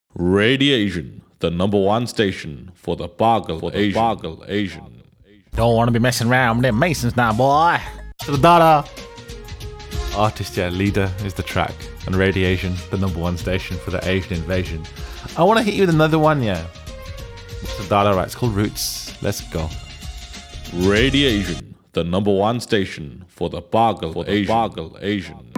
Radiation, the number one station for the Boggle Asian. Don't want to be messing around with them Masons now, boy. To the data. Artist, leader is the track. And Radiation, the number one station for the Asian invasion. I want to hit you with another one, To the data, right? It's called Roots. Let's go. Radiation, the number one station for the Boggle Asian.